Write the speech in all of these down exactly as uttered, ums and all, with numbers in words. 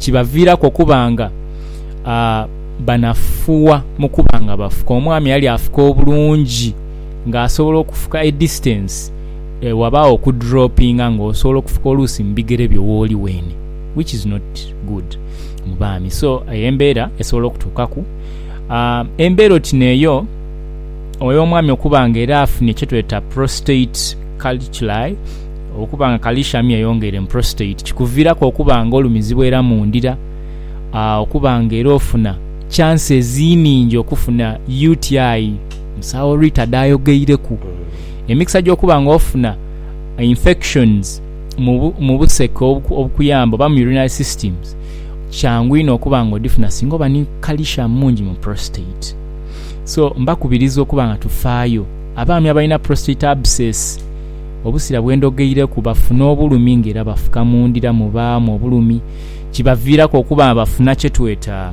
kibaviirako okubanga uh, banafuwa mu kubanga bafuka. Omwami yali afuka obulungi ng'asobola okufuka e distance e, wabaawo okudropinga ng'osobola okufuka oluusi mu bigere byo wooli weene, which is not good mu baami. So embeera esobola okutuukaku uh, embeera otino eyo oy'omwami okubanga era afunye kyetweta prostate calculi, okubanga calcium yeyongere mu prostate, kikuviirako okubanga olumizibwa era mu ndira, uh, okubanga era ofuna chances ziningi okufuna U T I. Musawo Rita dayogeireku emikisa gy'okubanga ofuna infections mu buseke obukuyamba ba mu urinary systems, kyangu ino okubanga odifuna singa oba ni calcium mungi mu prostate. So mbakubiriza okubanga tufaayo abaami abalina prostate abscess, obusira bwendogeireku bafuna obulumi ng'era bafuka mu ndira mu baamu obulumi, kibaviirako okubanga bafuna kyetweta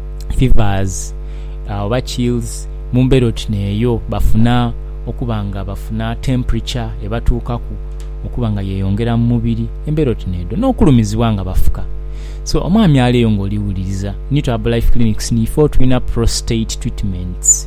fevers uh, oba chills mu mbeera otino eyo, bafuna okubanga bafuna temperature ebatuukaku okubanga yeyongera mu mubiri, embeera otino edo n'okulumizibwa nga bafuka. So omwami aleeyo ng'oliwuliriza, Nito Life Clinics nifo tulina prostate treatments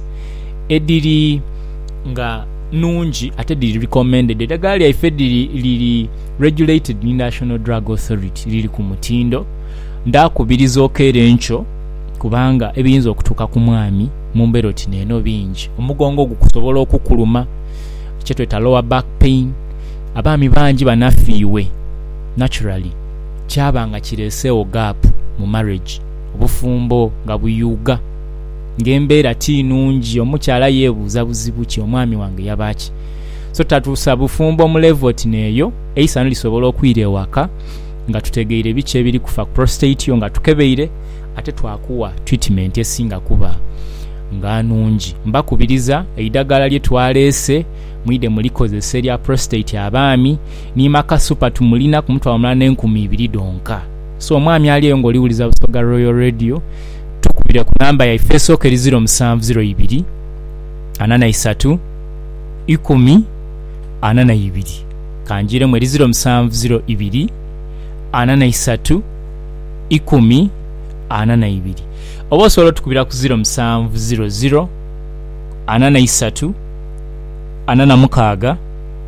ediri nga nungi ate diri recommended. Eddagala lyaffe diri liri regulated ni National Drug Authority, liri ku mutindo. Ndakubiriza okeera enkyo kubanga ebiyinza okutuuka ku mwami mu mbeera otino eno bingi. Omugongo gukusobola okukuluma, kyetweta lower back pain. Abaami bangi banafiiwe naturally kyabanga kireeseewo gap mu marriage, obufumbo nga buyuuga, ng'embeera ti nungi, omukyala yeebuuza buzibu ki omwami wange yabaki. So tatuusa bufumbo mu level otino eyo, eisano lisobola okwira ewaka nga tutegeire biki ebiri kufa prostate yo nga tukebeire, ate twakuwa treatment esinga kuba nga nungi. Mbakubiriza eidagala lye twaleese mwide mulikozesa erya prostate abaami ni maka super tumulina ku mutwa omulana enkumi ibiri donka. So omwami aliyo ng'oliwuliza Busoga Royal Radio, tukubire ku namba yaffe esooka eri zero seven zero two ana na isatu ikumi ana na ibiri, kanjiremu eri zero seven zero two ana na isatu ikumi ana na ibiri. Oba osobola tukubira ku zero seven zero zero ana na isatu ana na mukaaga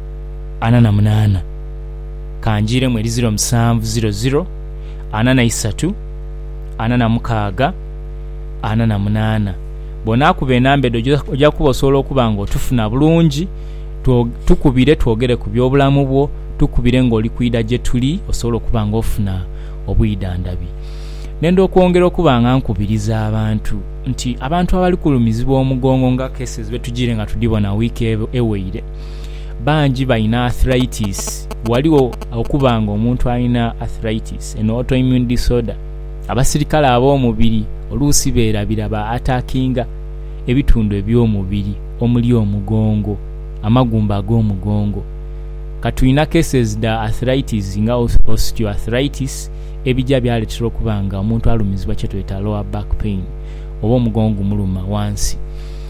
ana na munana, kanjiremu eri zero seven zero zero ana na isatu ana na mukaaga ana na munana. Bona akuba enamba edo ojja kuba osobola okubanga otufuna bulungi, tukubire twogere ku byobulamu bwo, tukubire ng'oli kwida gye tuli, osobola okubanga ofuna obwidandabi. Nendo okwongera okubanga nkubiriza abantu nti abantu abali kulumizibwa omugongo nga cases betugire nga tudibona wiiki eweire, bangi balina arthritis. Waliwo okubanga omuntu alina arthritis, an autoimmune disorder, abasirikale ab'omubiri oluusi beerabira ba attackinga ebitundu eby'omubiri omuli omugongo, amagumba ag'omugongo. Katulina cases da arthritis nga osteoarthritis ebijja byaleetera okubanga omuntu alumizibwa kyetweta lower back pain oba omugongo muluma wansi.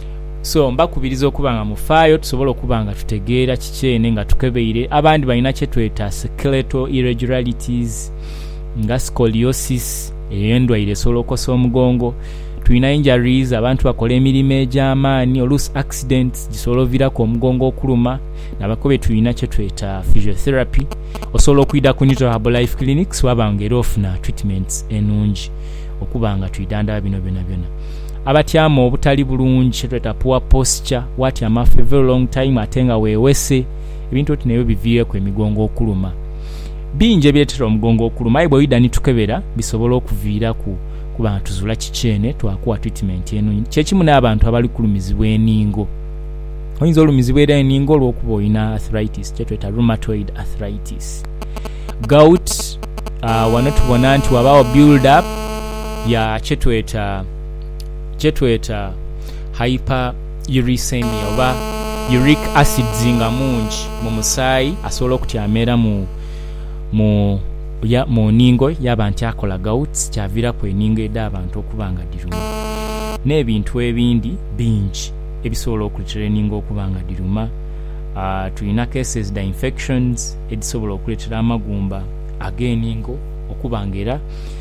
So mbakubiriza okubanga mufaayo tusobola okubanga tutegeera kikyene nga tukebeire. Abandi balina kyetweta skeletal irregularities nga scoliosis, eyendwaire esobola okukosa omugongo. Tulina injuries, abantu bakola emirimu egy'amaanyi, oluusi accidents gisobola oviirako omugongo okuluma. Nabakobe tulina kyetweta physiotherapy. Osobola okuyida ku Nito Life Clinics wabanga era ofuna treatments enungi okubanga tuyidandaba bino byonna byonna. Abatyama obutali bulungi kyetweta poor posture, watyama for a very long time ate nga weewese, ebintu oti nebyo biviireko emigongo okuluma. Bingi ebireetera omugongo okuluma, aye bw'oyida nitukebera bisobola okuviira ku kubanga tuzuula kikyene twakuwa treatment eno. Kyekimu n'abantu abali kulumizibwa eningo, oyinza olumizibwa era eningo olw'okuba olina arthritis kyetweta rheumatoid arthritis. Gout, uh, wano tubona nti wabaawo build up ya kyetweta kyetweta hyperuricemia oba uric acids nga mungi mu musaayi asobola okutyamera mu mu ya mu ningo y'abantu akola gout, kyaviirako eningo edda abantu okubanga diruma. N'ebintu ebindi bingi ebisobola okuleetera eningo okubanga diruma. Uh, tulina cases da infections edisobola okuleetera amagumba ag'eningo okubanga era